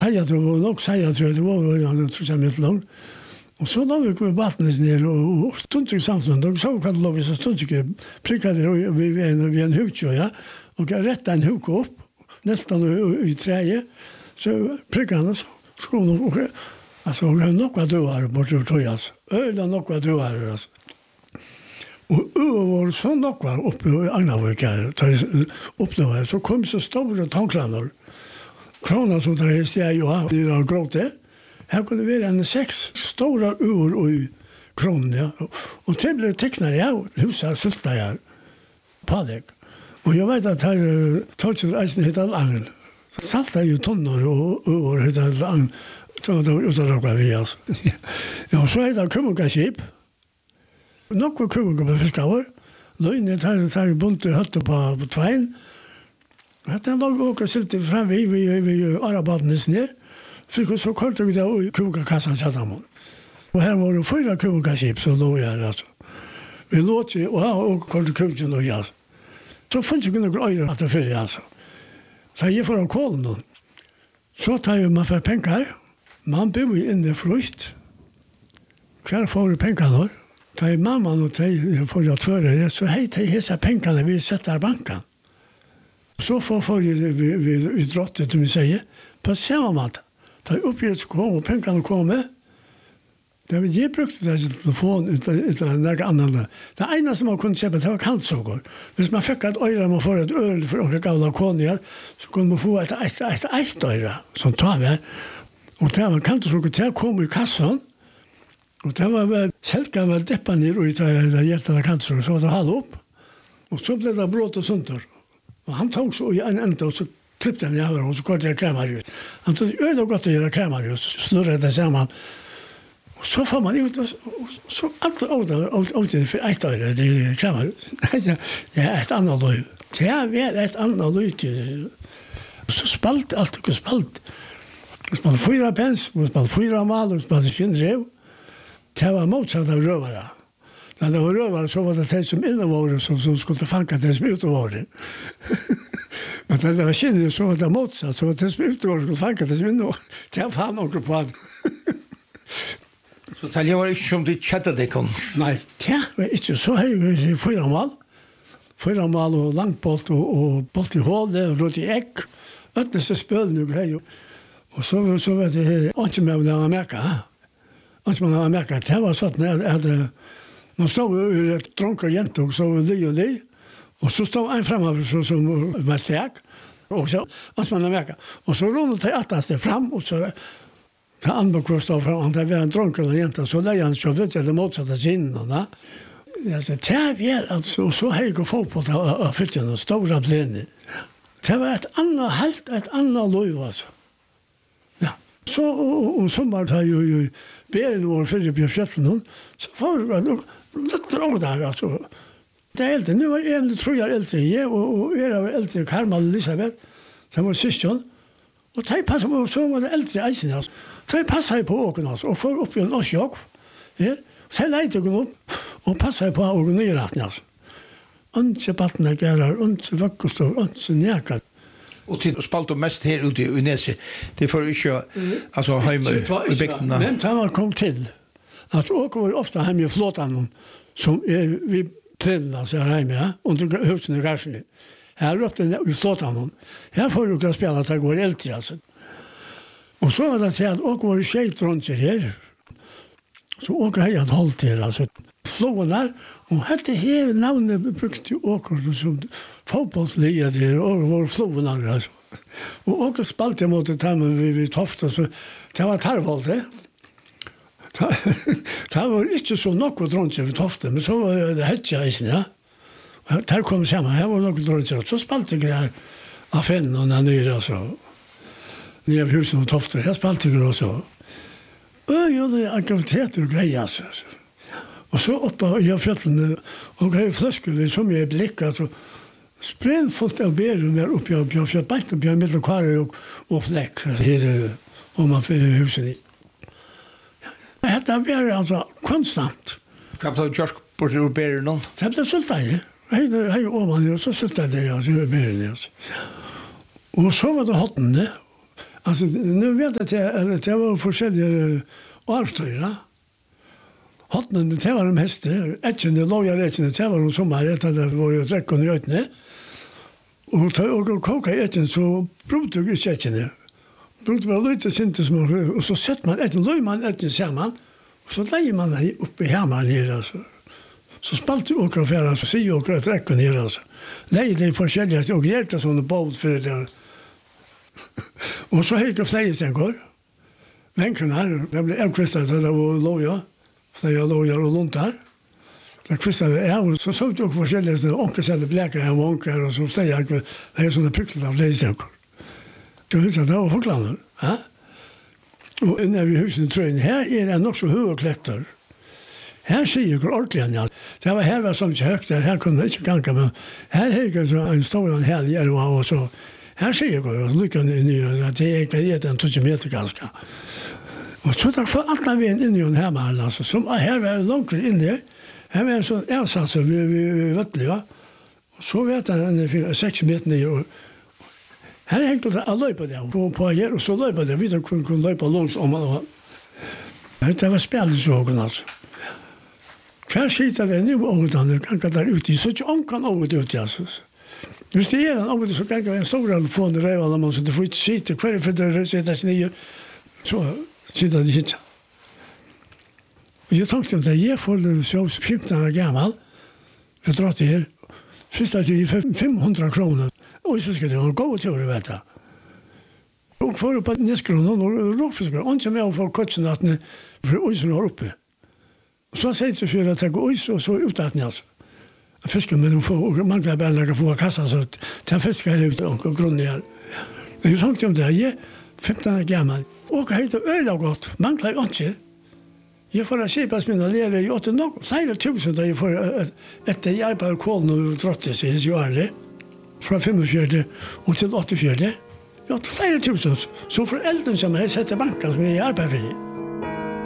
Jag tror nog säga tror det var jag tror jag med lång. Och så då vi kom vattnet ner och stund i samstund och så kan det lov så stund inte prickade vi en hugg ja och rätta en hugg upp nästan i träje så prickade han så skulle och alltså nog vad du har bort tror jag öle nog vad du har alltså och var så nog var uppe i Agnavåkar upp då så kom så stora tanklander krona som där är ju har gråte. Här kunde vi en 6 stora ur i kron ja. Och det blev tecknare ja, huset sylta jag på det. Och jag vet att här touchar heter Angel. Salta ju tonnor och heter Angel. Så då utan vi alltså. Ja, så heter kumukaship. Några kumukar på fiskar. Löjnet här bunte hött på tvån. Att han låg och sitter fram vi arabatnes ner. För så kort vi då kumukakassan chatamon. Och här var det 4 kumukaship så låg jag alltså. Vi låt ju och kort kumukjen och jag. Så fanns ju några öar att det för alltså. Så jag får en koll nu. Så tar ju man för pengar. Man bor inne frukt. Kvar får pengar då. Ta mamma och ta får jag tvåre så hej ta hesa pengarna vi sätter banken. Så får vi drottet som vi säger på samma mat. Ta uppgifts kom och pengarna kommer. Det vi ge brukt det telefon utan några andra. Det ena som man kunde köpa det var kalsocker. Hvis man fick ett öre man får ett öl för och gamla konjar så kunde man få ett öre som tar vi. Och det var kalsocker till kom i kassan. Och det var väl selkan var deppa ner och det hjärtat kalsocker så det hade upp. Och så blev det brott och sånt där. Och han tog så i en ända och så klippte han i över och så kortade jag krämarljus. Han tog öde och gott att göra krämarljus, snurrade det samman. Och så får man ut och så allt åt för ett öre, det är krämarljus. Ja, ett annat löv. Det är ett annat löv. Så spalt, allt och spalt. Man 4 pens, man 4 mal, man skinrev. Det var motsatt av rövare. När det var rövare så var det som innevården som skulle fanka det som utovården. Men när det var kinnet så var det motsatt. Så var det som utovården skulle fanka det som innevården. Det var fan något på det. Så det var inte som det chattade det kom? Nej, det var inte så. Här vi 4 mal. 4 mal och långbolt och bolt i hålet och rot i ägg. Öppnade sig spölen och grejer. Och så var det inte med att märka. Inte med att märka. Det var så att när jag hade man stod ur ett drunkar jente och så det. Och så stod en framöver så som var stark. Och så att man märka. Och så rullade det attast fram och så ta andra kurs då fram och det var en drunkar jente så där han så vet jag det motsatta sinnen va. Jag sa det alltså så hög och fotboll av fyllan och stora blänne. Det var ett annat löv alltså. Ja. Så och sommar tar ju bären var för Björkfjällen så får det lite råd där alltså. Det är äldre. Nu var jag tror jag äldre och era äldre Karmal Elisabeth som var syskon. Och de passar på så var det äldre isen alltså. De passar på åken alltså och får upp en årsjok. Ja. Sen lite gå upp och passar på att organisera alltså. Inte partner gäller inte vackostor inte näka. Och till spalt mest här ute i Nese. Det får ju alltså hemma i bygden. Men det var kom till. Att åka var ofta hem i flottan som vi plänna så här hemma under husen i garsen. Här ropte i flottan. Här får du kunna spela att det går äldre alltså. Och så var det så att åka var skejt runt här. Så åker jag håll till alltså flånar och hade här namnet brukt ju åker som fotbollsliga och var flånar alltså. Och åker spalte mot det här med vi tofta så det var tarvalt det. Det var inte så något runt sig vid tofta men så var det hetja isen ja. Där kom samman här var något runt sig så spalte grejer av fenn och nere alltså. Ner husen och tofta här spalte grejer så. Ja, det är aktiviteter och grejer alltså. Och så uppe i fjällen och grejer flaskor som jag blickar så sprängfullt av bären där uppe jag fjällbänk och jag med kvar och fläck här om man för husen i. Det var alltså konstant. Kapten Josh bort ur bären någon. Det blev sultan. Hej oman och så sultan det alltså bären alltså. Och så var det hotten det. Alltså nu vet jag att det var forskjellige årstøyra. Hatten det var de heste, etchen det låg jag rätt det var de sommar det var ju träck och nötne. Och koka etchen så provade jag etchen. Provade var lite sent som och så sätter man etchen löj man etchen samman och så lägger man det upp i hemman här alltså. Så spalt och kaffe så ser jag och träck och ner alltså. Nej det är forskjellige och hjärta som båt för det. Och så gick jag flyga sen går. Men kan här det blev avkvistat det var loja. Så jag lojar och lontar. Så kvistade jag och så såg jag forskjellige onkel så det bläckar och onkel och så säger jag det är såna pricklar av det sen går. Det är så då förklarar. Ja? Och när vi husen trön här är det nog så höga klätter. Här ser jag ordentligt ja. Det var här var som så högt där här kunde inte ganga men här är så en stor en hel är och så här ser jag lyckan i att det är en 2 meter ganska. Och så där för alla vi in i den här man alltså som här var långt inne. Här var så så vi vet det va. Och så vet han för 6 meter ner. Här hängde det alla på det på här och så löpa det vidare kunde löpa långt om man. Det var speljogen alltså. Kanske inte det nu och då kan där ute så att kan över ut Jesus. Hvis det är en över så kan jag en stor från det räva man så det får inte sitta kvar för det sätter sig ner. Så sitter det hit. Jag tänkte att jag får så 15 år gammal. Jag drar till här. Först att det är 500 kronor. Och så ska det gå till det vet jag. Och för på näskronen och råfiskar. Och som jag får kotsen att ni för isen har uppe. Så säger det för att jag går och så ut att ni alltså. Fiskar men du får man kan bara få kassa så att ta fiskar ut och grundar. Men jag tänkte om det är 15 år gammal. Och heter öl gott. Man klarar inte. Jag får se på mina lärare jag åt nog säger tusen där jag får ett hjälp på kol nu trottet sig ju är från 45 och till 84. Jag säger tusen så för elden som jag sätter banken som jag hjälper för.